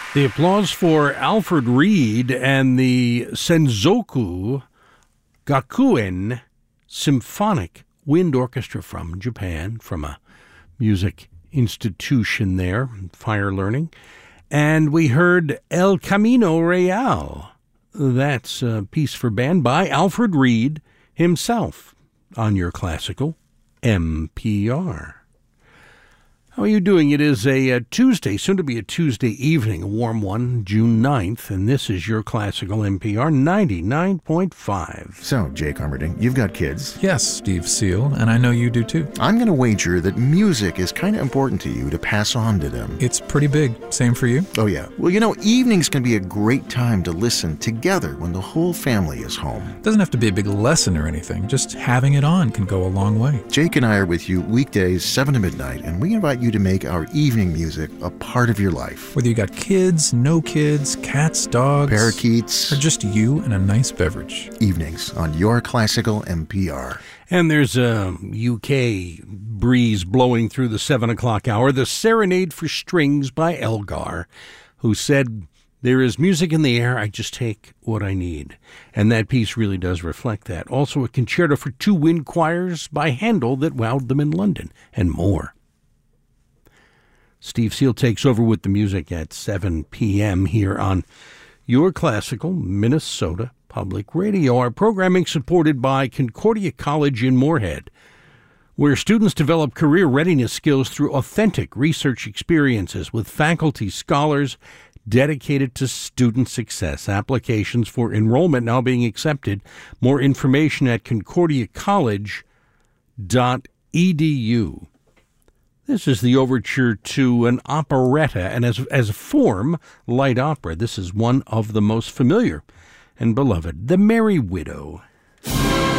The applause for Alfred Reed and the Senzoku Gakuen Symphonic Wind Orchestra from Japan, from a music institution there, Fire Learning. And we heard El Camino Real. That's a piece for band by Alfred Reed himself on your classical NPR. How are you doing? It is a Tuesday, soon to be a Tuesday evening, a warm one, June 9th, and this is your classical NPR 99.5. So, Jake Armerding, you've got kids. Yes, Steve Seal, and I know you do too. I'm going to wager that music is kind of important to you to pass on to them. It's pretty big. Same for you? Oh, yeah. Well, evenings can be a great time to listen together when the whole family is home. It doesn't have to be a big lesson or anything. Just having it on can go a long way. Jake and I are with you weekdays, 7 to midnight, and we invite you to make our evening music a part of your life. Whether you got kids, no kids, cats, dogs, parakeets, or just you and a nice beverage. Evenings on your classical NPR. And there's a UK breeze blowing through the 7 o'clock hour. The Serenade for Strings by Elgar, who said, "There is music in the air, I just take what I need." And that piece really does reflect that. Also a concerto for 2 wind choirs by Handel that wowed them in London, and more. Steve Seal takes over with the music at 7 p.m. here on your classical Minnesota Public Radio. Our programming supported by Concordia College in Moorhead, where students develop career readiness skills through authentic research experiences with faculty scholars dedicated to student success. Applications for enrollment now being accepted. More information at concordiacollege.edu. This is the overture to an operetta, and as a form, light opera. This is one of the most familiar and beloved, The Merry Widow.